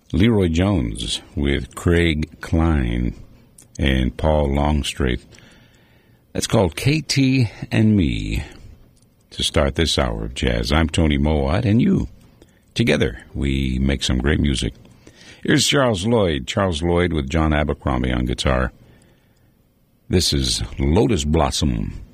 Leroy Jones with Craig Klein and Paul Longstreth. That's called KT and Me. To start this hour of jazz, I'm Tony Mowat, and you. Together, we make some great music. Here's Charles Lloyd with John Abercrombie on guitar. This is Lotus Blossom.